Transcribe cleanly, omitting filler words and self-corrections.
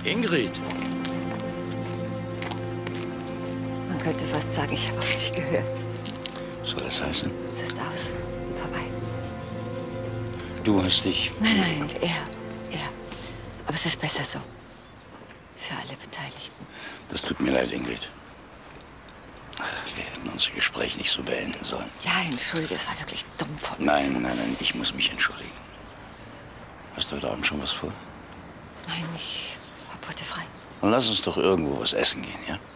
Ingrid! Man könnte fast sagen, ich habe auf dich gehört. Soll das heißen? Es ist aus. Vorbei. Du hast dich... Nein, er. Aber es ist besser so. Für alle Beteiligten. Das tut mir leid, Ingrid. Wir hätten unser Gespräch nicht so beenden sollen. Ja, entschuldige, es war wirklich dumm von mir. Nein, ich muss mich entschuldigen. Hast du heute Abend schon was vor? Nein, ich hab heute frei. Dann lass uns doch irgendwo was essen gehen, ja?